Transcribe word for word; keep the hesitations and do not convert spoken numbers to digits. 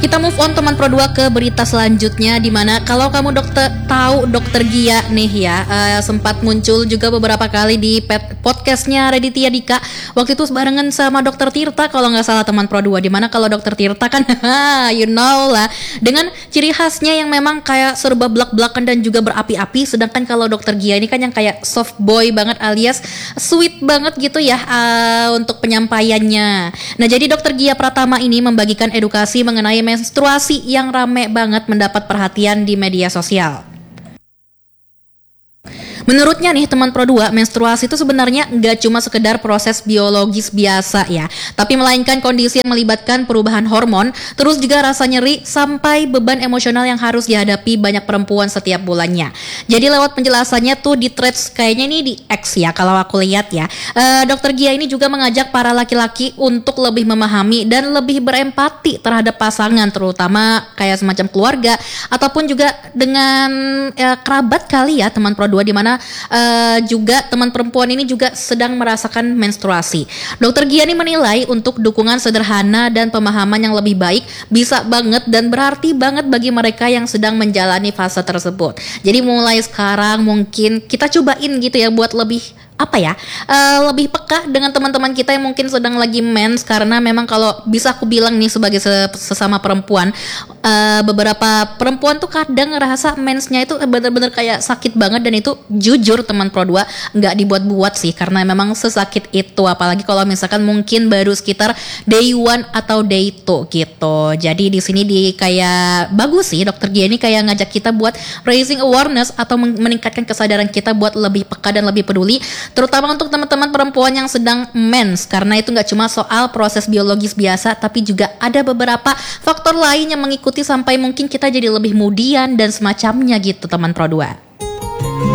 Kita move on teman Pro dua ke berita selanjutnya, di mana kalau kamu dokter tahu dokter Gia nih ya, uh, sempat muncul juga beberapa kali di pet, podcastnya Raditya Dika. Waktu itu barengan sama dokter Tirta kalau nggak salah teman Pro dua. Di mana kalau dokter Tirta kan you know lah, dengan ciri khasnya yang memang kayak serba belak-belakan dan juga berapi-api. Sedangkan kalau dokter Gia ini kan yang kayak soft boy banget alias sweet banget gitu ya uh, untuk penyampaiannya. Nah jadi dokter Gia Pratama ini membagikan edukasi mengenai menstruasi yang rame banget mendapat perhatian di media sosial. Menurutnya nih teman Pro dua, menstruasi itu sebenarnya nggak cuma sekedar proses biologis biasa ya, tapi melainkan kondisi yang melibatkan perubahan hormon, terus juga rasa nyeri sampai beban emosional yang harus dihadapi banyak perempuan setiap bulannya. Jadi lewat penjelasannya tuh di threads kayaknya ini di X ya kalau aku lihat ya, uh, dokter Gia ini juga mengajak para laki-laki untuk lebih memahami dan lebih berempati terhadap pasangan, terutama kayak semacam keluarga ataupun juga dengan uh, kerabat kali ya teman Pro dua, di mana Uh, juga teman perempuan ini juga sedang merasakan menstruasi. Dokter Gia ini menilai untuk dukungan sederhana dan pemahaman yang lebih baik bisa banget dan berarti banget bagi mereka yang sedang menjalani fase tersebut. Jadi mulai sekarang mungkin kita cobain gitu ya buat lebih apa ya uh, lebih peka dengan teman-teman kita yang mungkin sedang lagi mens, karena memang kalau bisa aku bilang nih sebagai sesama perempuan, uh, beberapa perempuan tuh kadang ngerasa mensnya itu bener-bener kayak sakit banget, dan itu jujur teman Pro dua nggak dibuat-buat sih, karena memang sesakit itu, apalagi kalau misalkan mungkin baru sekitar day one atau day two gitu. Jadi di sini di kayak bagus sih dokter Gia ini kayak ngajak kita buat raising awareness atau meningkatkan kesadaran kita buat lebih peka dan lebih peduli, terutama untuk teman-teman perempuan yang sedang mens, karena itu nggak cuma soal proses biologis biasa, tapi juga ada beberapa faktor lain yang mengikuti sampai mungkin kita jadi lebih mudian dan semacamnya gitu teman Pro dua.